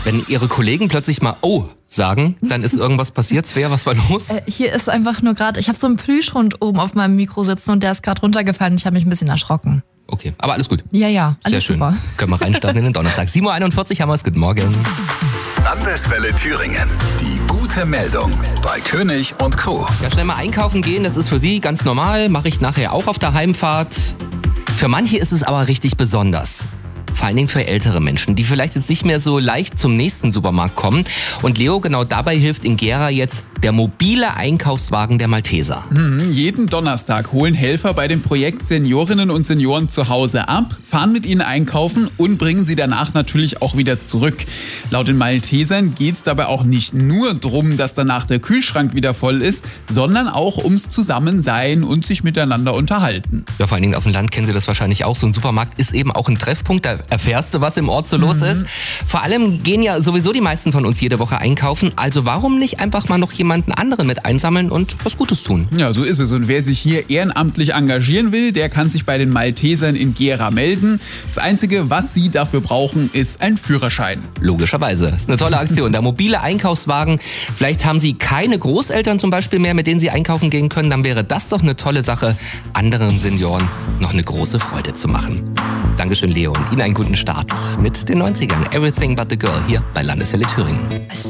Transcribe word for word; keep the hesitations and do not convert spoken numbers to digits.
Wenn Ihre Kollegen plötzlich mal oh sagen, dann ist irgendwas passiert. Svea, was war los? Äh, hier ist einfach nur gerade, ich habe so einen Plüschhund oben auf meinem Mikro sitzen und der ist gerade runtergefallen. Ich habe mich ein bisschen erschrocken. Okay, aber alles gut. Ja, ja, alles Sehr schön. super. Können wir reinstarten in den Donnerstag. sieben Uhr einundvierzig haben wir es. Guten Morgen. Landeswelle Thüringen. Die gute Meldung bei König und Co. Ja, schnell mal einkaufen gehen, das ist für Sie ganz normal. Mache ich nachher auch auf der Heimfahrt. Für manche ist es aber richtig besonders. Vor allen Dingen für ältere Menschen, die vielleicht jetzt nicht mehr so leicht zum nächsten Supermarkt kommen. Und Leo, genau dabei hilft in Gera jetzt der mobile Einkaufswagen der Malteser. Mhm, jeden Donnerstag holen Helfer bei dem Projekt Seniorinnen und Senioren zu Hause ab, fahren mit ihnen einkaufen und bringen sie danach natürlich auch wieder zurück. Laut den Maltesern geht es dabei auch nicht nur darum, dass danach der Kühlschrank wieder voll ist, sondern auch ums Zusammensein und sich miteinander unterhalten. Ja, vor allen Dingen auf dem Land kennen Sie das wahrscheinlich auch. So ein Supermarkt ist eben auch ein Treffpunkt. Da erfährst du, was im Ort so los Mhm. ist. Vor allem gehen ja sowieso die meisten von uns jede Woche einkaufen. Also warum nicht einfach mal noch jemanden anderen mit einsammeln und was Gutes tun? Ja, so ist es. Und wer sich hier ehrenamtlich engagieren will, der kann sich bei den Maltesern in Gera melden. Das Einzige, was sie dafür brauchen, ist ein Führerschein. Logischerweise. Das ist eine tolle Aktion. Der mobile Einkaufswagen. Vielleicht haben Sie keine Großeltern zum Beispiel mehr, mit denen Sie einkaufen gehen können. Dann wäre das doch eine tolle Sache, anderen Senioren noch eine große Freude zu machen. Dankeschön, Leo. Und Ihnen einen guten Start mit den neunzigern. Everything but the Girl hier bei Landeswelle Thüringen.